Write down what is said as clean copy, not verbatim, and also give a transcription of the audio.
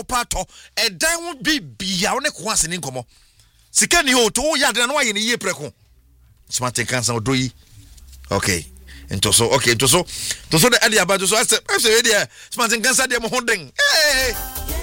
pato e dan wo bibia wo ne ko ase ne nkomo sika ni ho to ya de na wa ye ne ye preko smart cancer odoyi okay entoso de ali abajo so ase we dey smart cancer dey mo honden